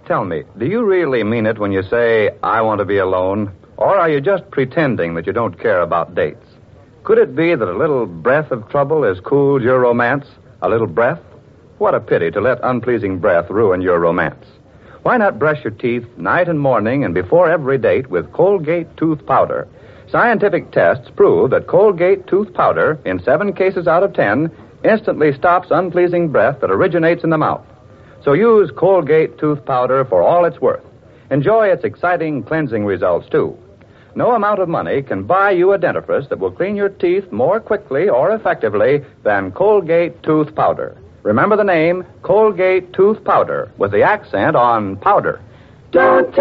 Tell me, do you really mean it when you say, I want to be alone? Or are you just pretending that you don't care about dates? Could it be that a little breath of trouble has cooled your romance? A little breath? What a pity to let unpleasing breath ruin your romance. Why not brush your teeth night and morning and before every date with Colgate tooth powder? Scientific tests prove that Colgate tooth powder, in 7 cases out of 10, instantly stops unpleasing breath that originates in the mouth. So use Colgate tooth powder for all it's worth. Enjoy its exciting cleansing results, too. No amount of money can buy you a dentifrice that will clean your teeth more quickly or effectively than Colgate tooth powder. Remember the name, Colgate tooth powder, with the accent on powder. Don't